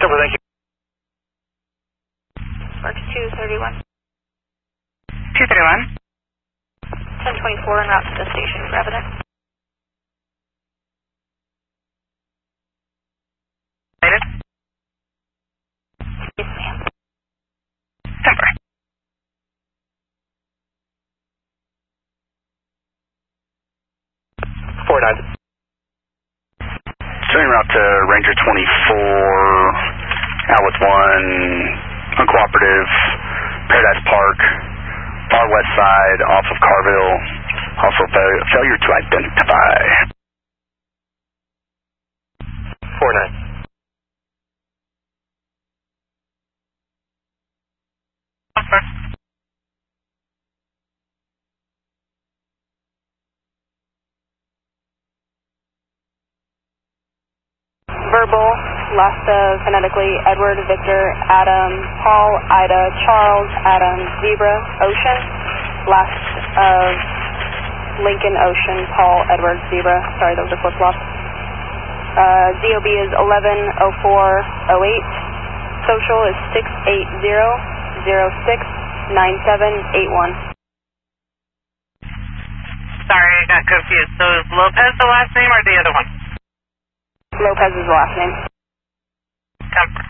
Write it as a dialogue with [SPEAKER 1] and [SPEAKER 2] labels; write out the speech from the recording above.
[SPEAKER 1] Silver, thank you.
[SPEAKER 2] Mark 231.
[SPEAKER 3] 231.
[SPEAKER 2] 1024 en route to the station. Grab it there. Yes, ma'am.
[SPEAKER 3] Temper.
[SPEAKER 1] En route to Ranger 24, Outlet 1, uncooperative, Paradise Park, far west side, off of Carville, also failure to identify. 49.
[SPEAKER 2] Verbal, last phonetically, Edward, Victor, Adam, Paul, Ida, Charles, Adam, Zebra, Ocean. Last of Lincoln, Ocean, Paul, Edward, Zebra. Sorry, those are flip-flops. DOB is 110408. Social is 680-069781.
[SPEAKER 3] Sorry, I got confused. So is Lopez the last name or the other one?
[SPEAKER 2] Lopez is the last name.
[SPEAKER 3] Temper.